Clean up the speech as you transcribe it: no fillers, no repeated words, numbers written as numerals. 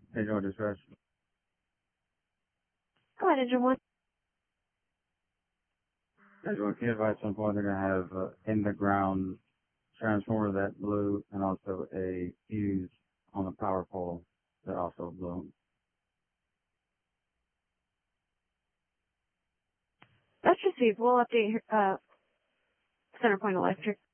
Visual dispatch. Go ahead, Engine 1. Visual, can you advise some point they're going to have in the ground transformer that blew and also a fuse on the power pole that also blew. That's received. We'll update Center Point Electric.